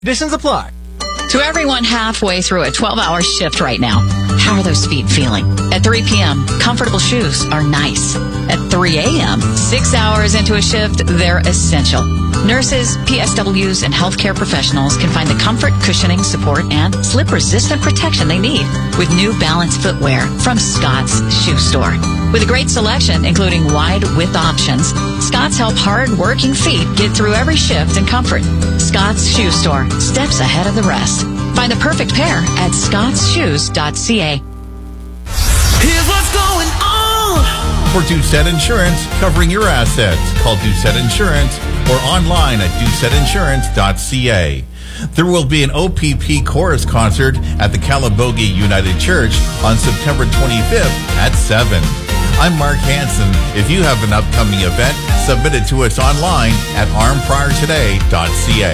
Conditions apply. To everyone halfway through a 12-hour shift right now, how are those feet feeling? At 3 p.m., comfortable shoes are nice. At 3 a.m., 6 hours into a shift, they're essential. Nurses, PSWs, and healthcare professionals can find the comfort, cushioning, support, and slip-resistant protection they need with New Balance footwear from Scott's Shoe Store. With a great selection, including wide-width options, Scott's help hard-working feet get through every shift in comfort. Scott's Shoe Store, steps ahead of the rest. Find the perfect pair at scottsshoes.ca. Here's what's going on. For Doucette Insurance, covering your assets. Call Doucette Insurance or online at doucettinsurance.ca. There will be an OPP chorus concert at the Calabogie United Church on September 25th at 7. I'm Mark Hansen. If you have an upcoming event, submit it to us online at armpriortoday.ca.